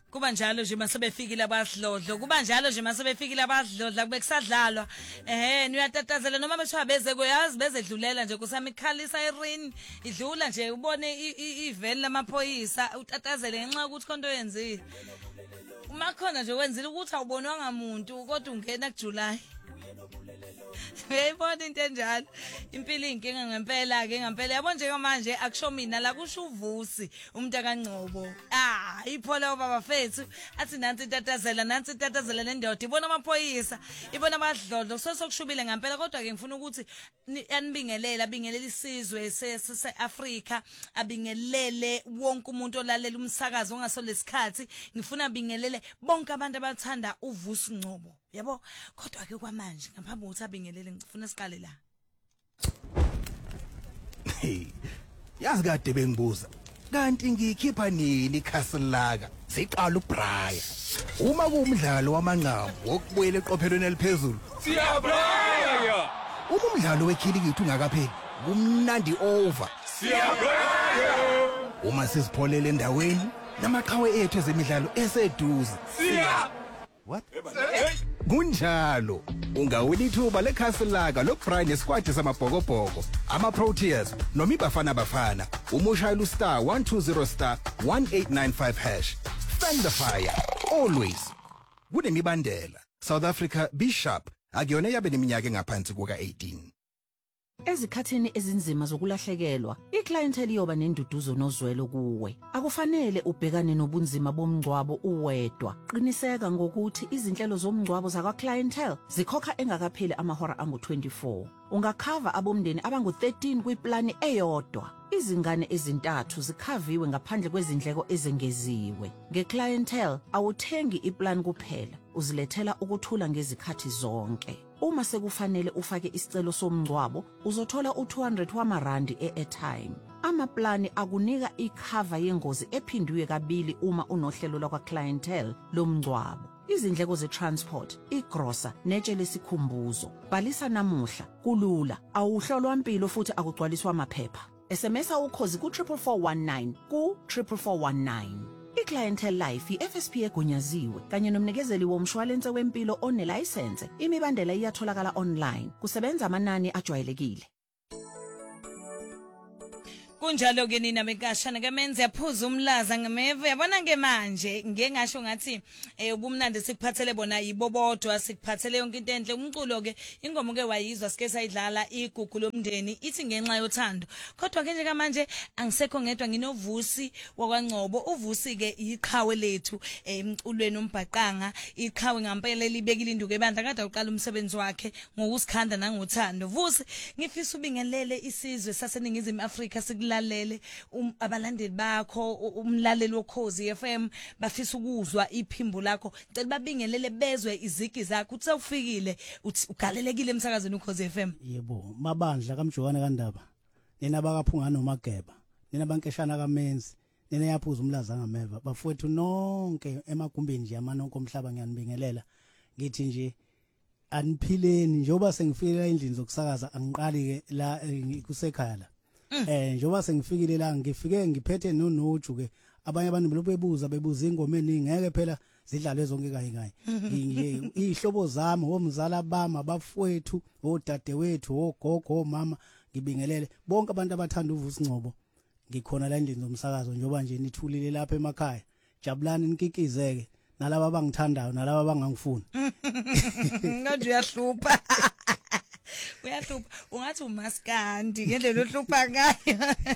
Kuba njalo nje masebefikile abadlodlo kuba njalo nje masebefikile abadlodla kube kusadlalwa niyatatazela noma bethiwa beze kuyazi bezedlulela nje kusamikhalisa irini idlula nje ubone iveni lamaphoyisa utatazele ngenxa ukuthi konto yenzile uma khona nje wenzile ukuthi awubonwanga umuntu kodwa ungena kuJuly Uyayibona into enjalo impilo inkinga ngempela ke ngempela yabo nje manje akusho mina la kusho uvusi umuntu akaNgcobo iphola baba fethu athi nansi itatazela nendoda ibona amaphoyisa ibona abadlodlo sokushubile ngempela kodwa ke ngifuna ukuthi abingelele isizwe seAfrika abingelele wonke umuntu olalela umsakazo ongaso lesikhathi ngifuna abingelele bonke abantu abathanda uvusi Ngcobo yabo kodwa ke kwamanje ngaphambi kokuthi abingelele ngifuna siqale la yazi kade bengibuza kanti ngikhipha nini iCastle laka siqala uBrian uma kuumdlalo wamanqamu wokubuyela eqophelweni eliphezulu siyabraya uma umdlalo wekhilikithi ungakapheli kumnandi over siyabraya uma sisipholele endaweni namaqhawe ethu ezemidlalo eseduze what kunjalo ungawina ithuba leCastle laka loBrian nesquad samabhokobhoko amaProteas noma iBafana umushayela uStar 120 *1895# fan the fire always kunemibandela South Africa Bishop akuyona yabe neminyaka engaphansi kuka 18 Ezikhathini ezinzima zokulahlekelwa, iclientele iyoba nenduduzo nozwelo kuwe. Akufanele ubhekane nobunzima bomngcwabo uwedwa. Qiniseka ngokuthi izinhlelo zomngcwabo zakwa-clientele zikhokha engakapheli amahora angu-24. Ungakhava abomndeni abangu-13 kwiplani eyodwa. Izingane ezintathu zikhaviwe ngaphandle kwezindleko ezengeziwe. Nge-clientele awuthengi iplan kuphela, uzilethela ukuthula ngezikhathi zonke. Uma sekufanele ufake isicelo somngcwabo, uzothola u200 wamarandi e-airtime. Amaplani akunika ikhava yengozi ephindiwe kabili uma unohlelo lakwa-clientele lomngcwabo. Izindleko ze-transport, igrosa, netshe lesikhumbuzo. Bhalisa namuhla, kulula, awuhlolwa impilo futhi akugcwaliswa amaphepha. SMS ukhozi ku-44419 ku-44419. I-Clientele Life i-FSP egunyaziwe kanye nomnikezeli womshwalense wempilo onelayisense. Imibandela iyatholakala online. Kusebenza amanani ajwayelekile. Kunjalo ke nina bekashana kamenze yaphuza umlaza ngemeve yabona ke manje ngengasho ngathi ubumnandi sikuphathele bona yibobodwa sikuphathele yonke into enhle umculo ke ingoma ke wayizwa sike sayidlala igugu lomndeni ithi ngenxa yothando kodwa ke nje manje angisekho ngedwa nginovusi wakwaNgcobo uvusi ke iqhawe lethu emculweni umbhaqanga iqhawe ngempela libekile induku ebandla kade uqala umsebenzi wakhe ngokusikhanda nangothando vusi ngifisa ubingelele isizwe saseningizimu Afrika lalele abalandeli bakho umlaleli wokhozi FM bafisa ukuzwa iphimbo lakho cela babingelele bezwe izigi zakho uthi ufikile ugalelekile emsakazweni ukhozi FM yebo mabandla kaMjokana kaNdaba nina bakaphungana noMageba nina bankeshana kaMenzi nina yaphuza umlaza ngameva bafowethu nonke emagumbeni nje amanonke omhlaba ngiyanibingelela ngithi nje aniphileni njengoba sengifikela endlini zokusakaza angiqali ke la kusekhaya la njengoba sengifikile la ngifike ngiphethe nonoju ke abanye abantu bebuza ingoma eningi ngeke phela zidlalwe zonke kanye nje ihlobo zami omzala bami abafowethu odadewethu ogogo omama ngibingelele bonke abantu abathanda uvusi Ngcobo ngikhona la endlini zomsakazo njengoba nje nithulile lapha emakhaya jabulani nikikizeke nalabo abangithandayo nalabo abangangifuni ngathi uyahlupha uyahlupha ungathi umaskandi ngendlela ohlupha ngayo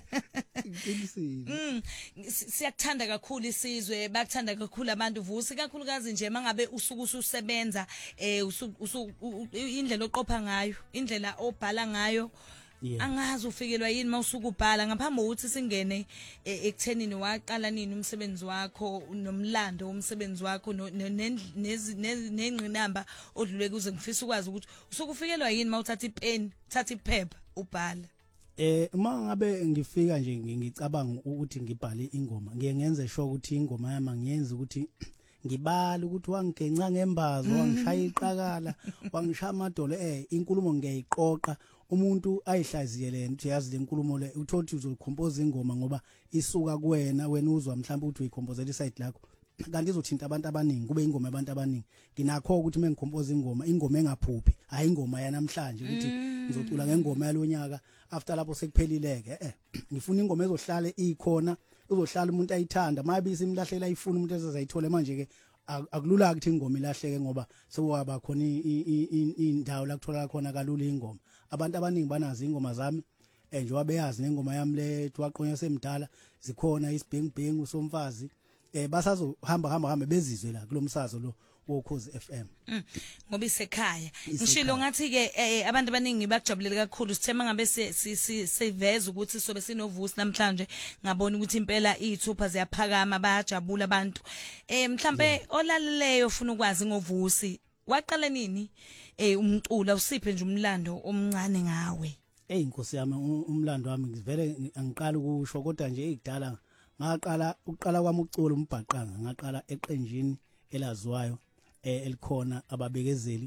siyakuthanda kakhulu isizwe bakuthanda kakhulu abantu vusi kakhulukazi nje mangabe usuku ususebenza indlela oqopha ngayo indlela obhala ngayo angazi ufikelwa yini mawusuku ubhala ngaphambi kokuthi singene ekuthenini waqala nini umsebenzi wakho nomlando womsebenzi wakho nenqinamba odlule kuze ngifisa ukwazi ukuthi usuku ufikelwa yini mawuthatha ipeni uthatha iphepha ubhala uma ngabe ngifika nje ngicabanga ukuthi ngibhale ingoma ngiyenze sure ukuthi ingoma yami ngiyenza ukuthi ngibala ukuthi wangigenca ngembazo wangishaya iqakala wangishaya amadolo inkulumo ngiyayiqoqa umuntu ayihlaziyele ukuthi yazi le nkulumo le uthothi uzokhompoza ingoma ngoba isuka kuwena wena uzwa mhlawumbe ukuthi uyikhomposela iside lakho kanti izothinta abantu abaningi kube ingoma yabantu abaningi nginakho ukuthi mengicompose ingoma engaphuphi hayi ingoma yanamhlanje ukuthi ngizocula ngengoma yalonyaka after lapho sekuphelileke ngifuna ingoma ezohlala ikhona uzohlala umuntu ayithanda mabisi imlahlela ayifuna umuntu ezayithola manje ke akulula ukuthi ingoma ilahleke ngoba sewaba khona indawo la kuthola khona kalula ingoma abantu abaningi banazi ingoma zami njengoba beyazi nengoma yami le twaqonya semdala zikhona isibhengibhengu usomfazi basazohamba bezizwe la kulomsazo lo woKhozi FM ngoba isekhaya ngishilo ngathi ke abantu abaningi bakujabulele kakhulu sithema ngabe siveza ukuthi sobe sinovusi namhlanje ngabona ukuthi impela izithupha ziyaphakama bayajabula abantu mhlambe olaleleyo ufuna ukwazi ngovusi waqala nini umculo usiphe nje umlando omncane ngawe inkosi yami umlando wami ngivele angiqala ukusho kodwa nje ekudala uqala kwami ukucula umbhaqanga ngaqala eqenjini elaziwayo elikhona ababekezeli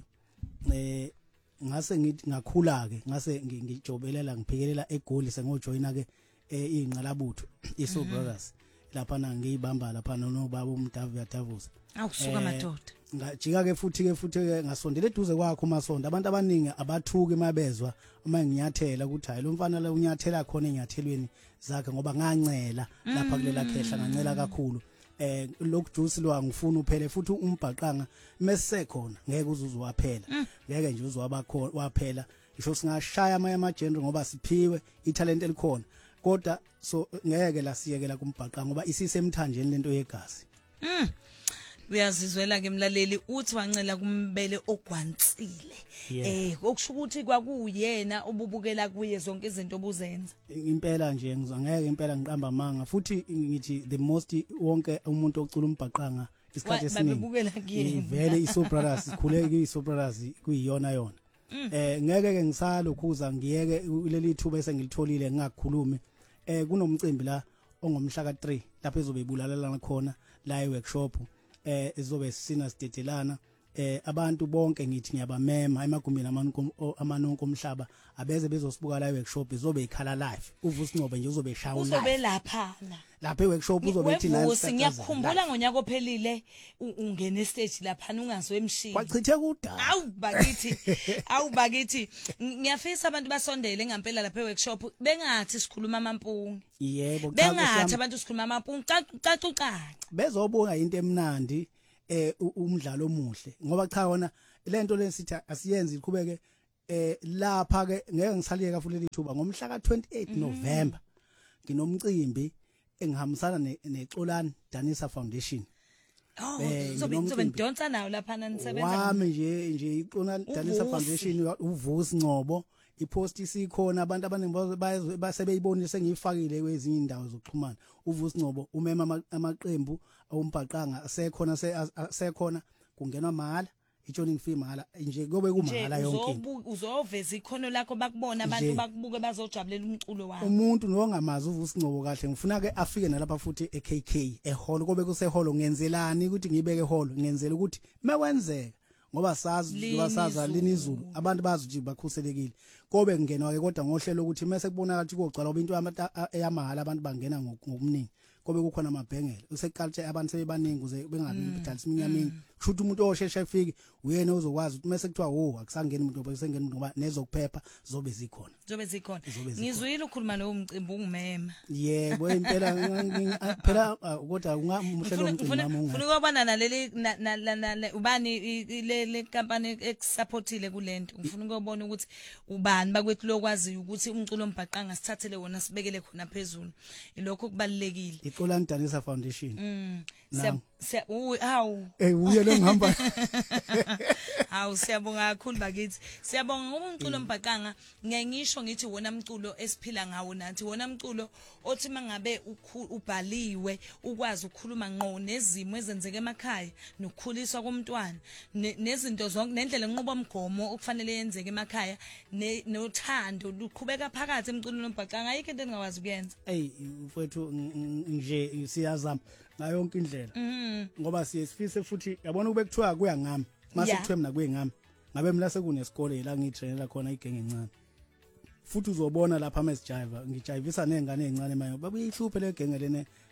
ngase ngithi ngakhula ke ngase ngijobelela ngiphekelela eGoli sengojoyina ke ingqalabutho iSoul Brothers lapha na ngiyibamba lapha nobaba uMdavu yatavuza awusuka madoda ngajika ke futhi ngasondela eduze kwakho uMasonto abantu abaningi abathuki mabezwa uma nginyathela ukuthi hayi lo mfana la unyathela khona enyathelweni zakhe ngoba ngancela lapha kulela khehla ngancela kakhulu lokujuice lo angifuni uphele futhi umbhaqanga mesekhona ngeke uzuzwaphela ngeke nje uzwaba khona waphela isho singashaya amajendro ngoba siphiwe italent elikhona kodwa so ngeke la siyekela kumbhaqanga ngoba isisemthanjeni lento yegazi uyazizwela ke mlaleli uthi wancela kumbele ogwansile okusho ukuthi kwakuyena obubukela kuye zonke izinto obuzenza impela nje ngizangeke impela ngiqamba amanga futhi ngithi the most wonke umuntu ocula umbhaqanga isikhathi esiningi vele iSoul Brothers sikhule kwiSoul Brothers kuyiyona yona ngeke ke ngisalokhuza ngiyeke leli thuba esengilitholile ngingakhulumi kunomcimbi la ongomhla ka3 lapho ezobe ibulalela khona la eworkshop izobe sina sidedelana abantu bonke ngithi ngiyabamema emagumbini amanonko omhlaba abeze bezosibuka la workshop izobe ikhala live uvusincobe nje uzobe eshaya live uzobe lapha eworkshop uzobe ethi nayo ngiyakhumbula ngonyaka ophelile ungena stage lapha ungazwe emshini kwachithe kudala awu bakithi ngiyafisa abantu basondele ngempela lapha eworkshop bengathi sikhuluma amampunge yebo bengathi abantu sikhuluma amampunge caca bezobonga into emnandi umdlalo omuhle ngoba cha wona lento lesithi asiyenze iqhubeke lapha ke ngeke ngisaliyeka futhi lithuba ngomhla ka28 November nginomcimbi engihambisana neXolani Danisa Foundation uzobe ndonsa nawo lapha nisebenza wami nje iXolani Danisa Foundation uvusi Ngcobo ipost isikhona abantu abaningi basebeyibonile sengiyifakile kwezinye indawo zokuxhumana uvusi Ngcobo umema amaqembu awumbhaqanga asekhona kungenwa mahala ijoining fee mahala nje kube kumahala yonke uzoveza ikhono lakho bakubona abantu bakubuke bazojabulela umculo wakho umuntu nongamazi uvusi Ngcobo kahle ngifuna ke afike nalapha futhi eKK eholo kobe kuseholo ngenzelani ukuthi ngibeke eholo ngenzela ukuthi mekwenzeka ngoba saza linizulu abantu bazi ukuthi bakhuselekile kobe kungenwa ke kodwa ngohlelo ukuthi mase kubonakala ukuthi kugcwala into eyamahala abantu bangena ngokuningi kobe kukhona amabhengela useculture abantu sebebaningi uze bengabi imidalisi iminyamini kushuthi umuntu oshesha efike uyena ozokwazi ukuthi mase kuthiwa akusangeni umuntu obesengena umuntu ngoba nezokuphepha zobe zikhona ngizwile ukhuluma lo mcimbi ungumema yebo impela phela kodwa ungamuhle lo mcimbi nami ufuna ukubona naleli ubani le company ekusupportile kulento ngifuna ukubona ukuthi ubani bakwethu lokwazi ukuthi umculo ombhaqanga sithathele wona sibekele khona phezulu ilokho kubalekile iXolani Danisa Foundation uye lo ngihamba hawu siyabonga kakhulu bakithi siyabonga ngoba umculo ombhaqanga ngisho ngithi wona umculo esiphila ngawo nathi wona umculo othi mangabe ubhaliwe ukwazi ukukhuluma ngqo nezimo ezenzeka emakhaya nokukhuliswa komntwana nezinto zonke nendlela enqubo omgomo okufanele yenzeke emakhaya nothando luqhubeka phakathi emculweni ombhaqanga ayikho into engakwazi ukuyenza mfowethu nje siyazama ngayo yonke indlela ngoba siyesifise futhi yabona kube kuthiwa kuya ngami mase kuthiwe mina kuye ngami ngabe mina sekunesikole la ngitrainela khona igenge encane futhi uzobona lapha mesijiva ngijivisa nezingane ezincane mayo babuyihluphe le genge lene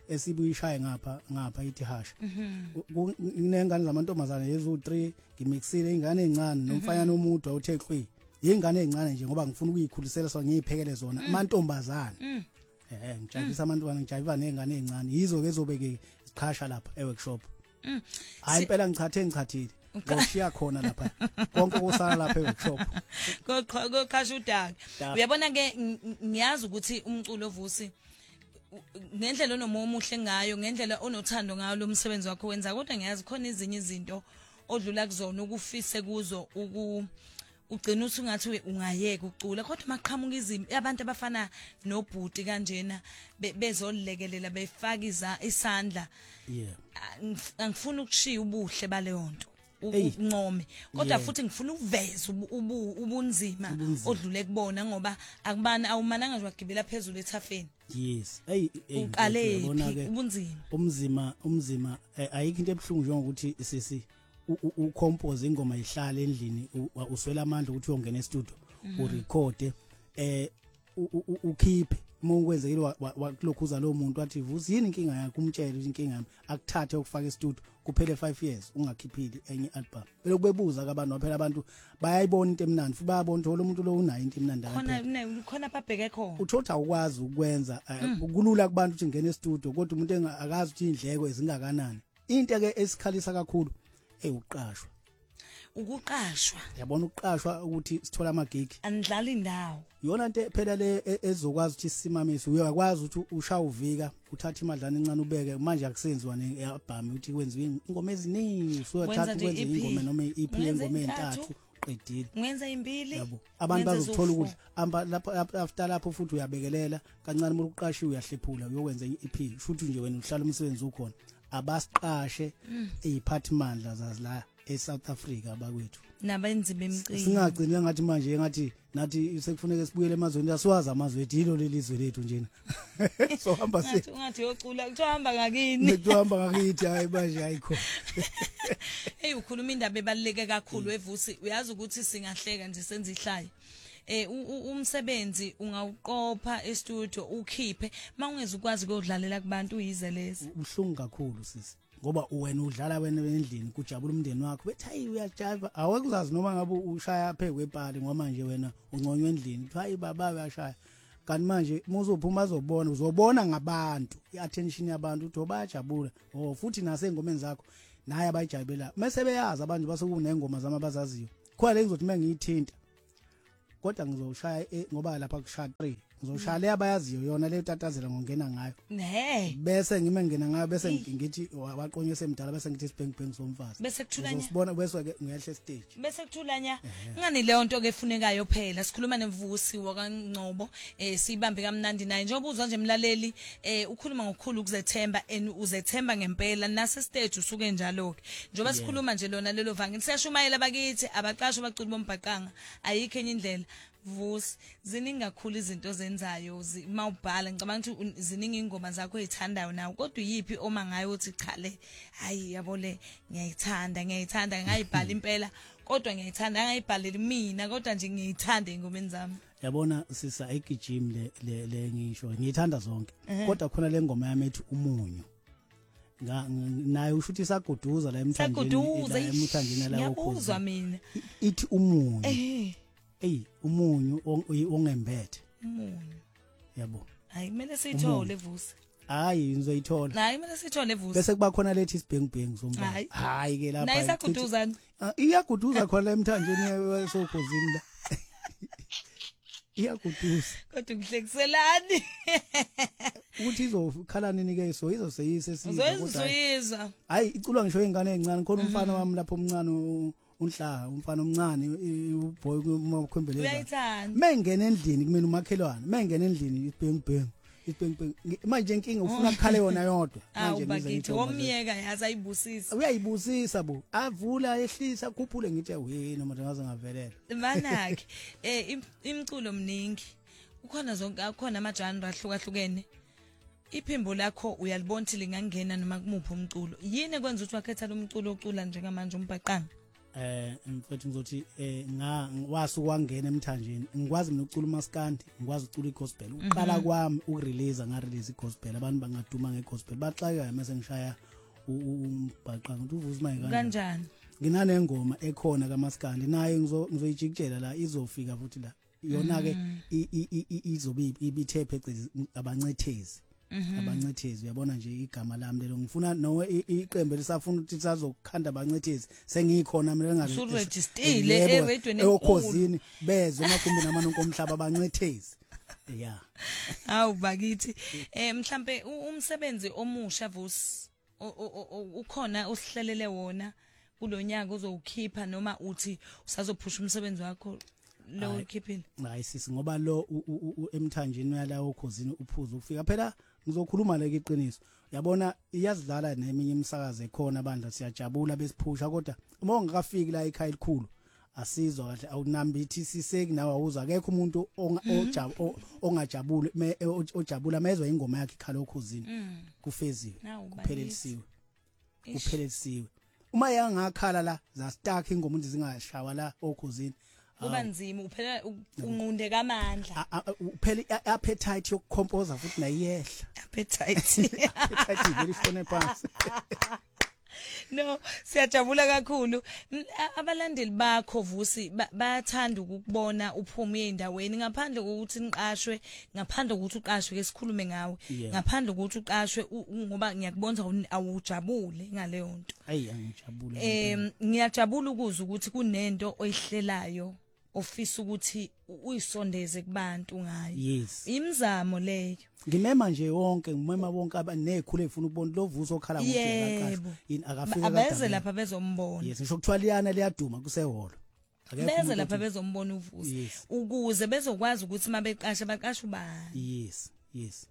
esibuyishaye ngapha itihasha kunengane zamantombazana yezu 3 ngimixile ingane encane nomfanyana omudwa uthe qwi ingane encane nje ngoba ngifuna ukuyikhulisela so ngiyiphekele zona amantombazana ngijabulisa amantwana ngijayiva nezingane ezincane yizo ke ezobeke isichasha lapha eworkshop hayi impela ngichathile ngoshiya khona lapha konke kusala lapha eworkshop koqhasha udaka uyabona ke ngiyazi ukuthi umculo Vusi ngendlela onomoya omuhle ngayo ngendlela onothando ngayo lo msebenzi wakho wenza kodwa ngiyazi khona izinye izinto odlula kuzona ukufise kuzo ugcina uthi ungathi ungayeka ucula kodwa maqhamuka izimo abantu abafana nobhuti kanjena bezolekelela befaka isandla angifuni ukushiya ubuhle baleyo nto uncome kodwa futhi ngifuna ukuveza ubunzima odlule kubona ngoba akubani awumananga nje wagibela phezulu ethafeni yes uqale ubunzima umzima ayikho into ebhlungu njengokuthi sisi ucompose ingoma ihlala endlini uswela amandla ukuthi uyongena e-studio urecord ukhiphe mongwenzekile wakulokhuza lo muntu wathi Vusi yini inkinga yakho umtshele ukuthi inkinga yami akuthathe ukufaka e-studio kuphele 5 years ungakhiphili enye album belo kubebuza kabantu phela abantu bayayibona into emnandi futhi bayabona ukuthi lo muntu lo unayo into emnandi khona babheke khona uthola awukwazi ukwenza kulula kubantu ukuthi ngene e-studio kodwa umuntu akazi ukuthi indleko ezingakanani into ke esikhalisa kakhulu ukuqashwa yabona ukuqashwa ukuthi sithola amagigi andlala indawo yona into phela le ezokwazi ukuthi simamise uyakwazi ukuthi usha uvika uthatha imadlana encane ubeke manje akusenziwa nealbum ukuthi kwenziwe ingoma eziningi suyathatha ukwenza ingoma noma EP ingoma ezintathu qedile ngenza imbili yabo abantu bazothola ukudla lapho after lapho futhi uyabekelela kancane uma uqashiwe uyahlephula uyokwenza i-EP futhi nje wena uhlala umsebenzi ukhona abasiqashe eziphathimandla zazila eSouth Africa abakwethu nabenzi bemicimbi singagcina ngathi manje ngathi nathi sekufuneka sibuyele emazweni asiwazi amazwe ethu yilo lelizwe lethu njena so hamba ungathi yocula kuthiwa hamba ngakini kuhamba ngakithi hayi manje ayikho ukhuluma indaba ebaluleke kakhulu eVusi uyazi ukuthi singahleka nje senze ihlayo umsebenzi ungawuqopha e-studio ukhiphe mawungeze ukwazi ukudlalela kubantu uyize lezi ubuhlungu kakhulu sisi ngoba wena udlala wena endlini kujabula umndeni wakho bethi hayi uyajayiva awekuzazi noma ngabe ushaya phe kwepali ngoba manje wena ungconywe endlini hayi baba uyashaya kanti manje muzophuma azobona uzobona ngabantu iattention yabantu uthi bayajabula futhi nasengomeni zakho naye abayijabula mase beyazi abantu basekunengoma zamabazaziyo khona le ngizothi mengiyithinta kodwa ngizoshaya ngoba lapha kushaya 3 ngizoshaya le abayaziyo yona le tatazela ngongena ngayo bese ngime ngena ngayo bese ngithi waqonye semdala bese ngithi sibheng somfazi bese kuthulanya uzosibona bese ke ngiyahle stage bese kuthulanya ngani leyo nto ke efunekayo phela sikhuluma neMvusi wakaNgcobo sibambe kamnandi naye njengoba uzwa nje emlaleli ukhuluma ngokukhulu ukuzethemba uzethemba ngempela nase stage usuke njalo ke njengoba sikhuluma nje lona lelo vangeli siyashumayela bakithi abaqashwa baculi bombhaqanga ayikho enye indlela Vusi ziningi kakhulu izinto zenzayo mawubhala ngicabanga ukuthi ziningi ingoma zakho ezithandayo nawe kodwa yipi oma ngayo uthi cha le hayi yabo le ngiyayithanda ngayibhala impela kodwa ngiyayithanda ngayibhalela mina kodwa nje ngiyithanda ingomeni zami yabona sisa egijim le ngisho ngiyithanda zonke kodwa khona le ngoma yami ethi umunyu naye usho ukuthi saguduza la emthanjeni la ukuzwa mina ithi umunyu umunyu ongembethe umunyu yabo hayi kumele siyithole Vusi hayi ngizoyithola hayi kumele siyithole Vusi bese kuba khona lethi sibheng somba hayi ke lapha nayi saguduza iyaguduza khona emthanjeni sokhuzini la iyaguduza kodwa ngihlekiselani ukuthi izokhala nini ke so izoseyise sizwa hayi iculwa ngisho ingane ezincane khona umfana wami lapho omncane unhla umfana omncane uboy kumakhwembeleza uyayithanda mengena endlini kumina umakhelwane mengena endlini ibheng manje inkinga ufuna ukukhale yona yodwa manje bakithi womyeka yazi ayibusisa uyayibusisa bo avula ehlisa khuphule ngithi we noma ngaze ngavelela manake imculo mningi ukhona zonke akhona ama-genre ahlukahlukene iphimbo lakho uyalibona ukuthi lingangena noma kumuphi umculo yini kwenza ukuthi wakhetha lo mculo ocula njengamanje umbhaqanga mfethu ngizothi wasuku wangena emthanjeni ngikwazi mina ukucula umaskandi ngikwazi ukucula igospel uqala kwami ukurelease ngarelease igospel abantu bangaduma ngegospel baxaka mase ngishaya umbhaqa ngithi uvuza mayikani kanjani nginanengoma ekhona kaMaskandi naye ngizoyijikijela la izofika futhi la yona ke izobe ibithe phecelezi abancethezi abancethezi uyabona nje igama lami lelo ngifuna no iqembe lisafuna ukuthi sazokhanda abancethezi sengikhona mina ngabe usurejistile eradweni ekhosini bezwe emagumbini namanonke omhlaba abancethezi yeah awu bakithi mhlambe umsebenzi omusha Vusi ukhona usihlelele wona kulonyaka uzowukhipha noma uthi usazophusha umsebenzi wakho lo ukhiphile hayi sisi ngoba lo emthanjeni uyalawo khosini uphuza ukufika phela ngizokhuluma leke iqiniso yabona iyazidlala neminye imisakazo ekhona bandla siyajabula besiphusha kodwa uma ungakafiki la ekhaya elikhulu asizwa kahle awunambithi siseki nawe awuza akekho umuntu ongajabule ojabula mezwe ingoma yakhe ikhala okhosini kufeziwe kuphelelisiwe uma yangakhala la za stuck ingoma ukuthi zingashawa la okhosini kuba nzima uphela unqunde kamandla uphela appetite yokucomposer futhi nayehla appetite vele ifone phansi no siyajabula kakhulu abalandeli bakho Vusi bayathanda ukubona uphuma endaweni ngaphandle kokuthi niqashwe ngaphandle kokuthi uqashwe ke sikhulume ngawe ngaphandle kokuthi uqashwe ngoba ngiyakubonza awujabule ngaleyo nto hayi angijabule ngiyajabula ukuzwa ukuthi kunento oyihlelayo ofisa ukuthi uyisondeze kubantu ngayo yes imizamo leyo ngimema nje ngimema wonke abanekhulu efuna ukubona lo Vuso okhala ukuthi yakaqashwa yini akafika abeze lapha bezombona yes ngisho kuthiwa liyana liyaduma kuseholo beze lapha bezombona uVuso ukuze bezokwazi ukuthi mabeqasha baqasha ubani yes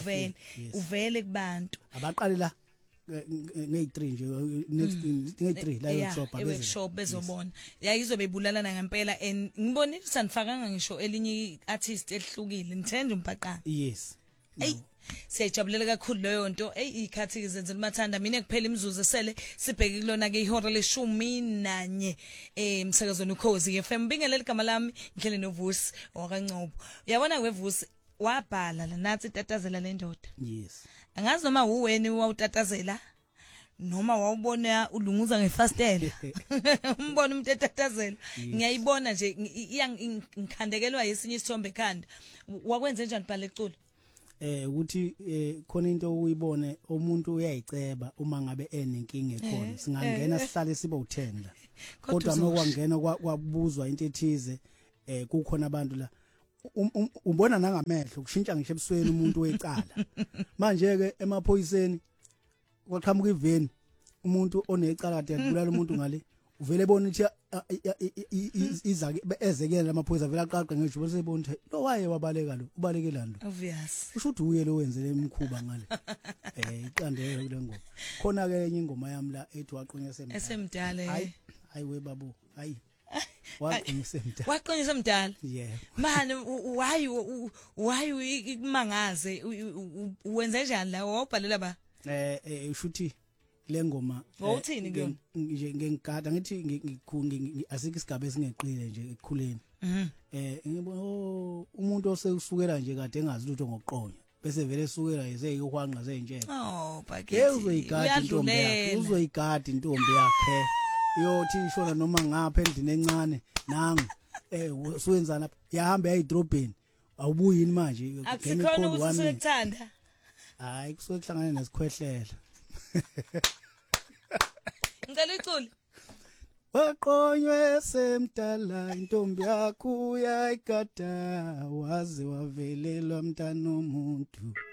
uvele kubantu abaqali la nge3 nje next nge3 la workshop bezobona yayizobe ibulalana ngempela and ngibonile sanifakanga ngisho elinye artist elihlukile nithenje umbhaqana yes hey siyajabulela kakhulu leyo nto ikhathi izenzela mathanda mina kuphela imizuzu esele sibheke kulona ke ihora le-11 emsakazweni ukhozi FM bingelele igama lami ngihlele noVusi wakangcobo uyabona kweVusi wabhala la nathi itatazela lendoda yes angazi noma uweni wawutatazela noma wawubona ulunguza ngefastela umbona umuntu etatazela ngiyayibona nje ngikhandekelwa yesinye isithombe ekhanda wakwenze njani bhala eculo ukuthi khona into uyibone umuntu uyayiceba uma ngabe enenkinga ekhona singangena sihlale sibe u10 la kodwa makwangena kwabuzwa into ethize kukhona abantu la ubona nangamehlo kushintsha ngisho ebusweni umuntu wecala manje ke emaphoyiseni kwaqhamuka iveni umuntu onecala kade yabulala umuntu ngale uvele bona ukuthi izake ezekela amaphoyisa vele aqaqe ngisho bese ebona ukuthi lo waye wabaleka lo ubalekela lo obvious usho ukuthi uye lo wenzele imkhuba ngale iqandeke kule ngoma khona ke enye ingoma yami la ethi waqonyesa esemdala hayi we babu hayi waqonyisa mdala yeah man why ikumangaze uwenze kanjani la wabhalela ba ushuthi le ngoma wawuthini ke nje ngengigada ngithi asikho isigaba esingeqile nje ekukhuleni ngibona umuntu osesukela nje kade engazi lutho ngokuqonya bese vele esukela yeseyihwanqa zenjeke bakithi uzoyigada intombi yakhe yothi ishona noma ngapha endini encane nangu usuyenza lapha yahamba yayidrobheni awubuyi yini manje ngene call wami usekuthanda hayi kusokuhlangana nesikhwehlela ngicela icule waqonywe semdala intombi yakho uyayigada waze wavelelwa mntana omuntu